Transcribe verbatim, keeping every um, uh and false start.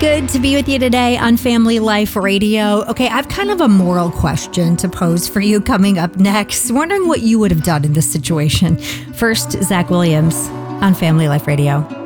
Good to be with you today on Family Life Radio. Okay, I've kind of a moral question to pose for you coming up next. Wondering what you would have done in this situation. First, Zach Williams on Family Life Radio.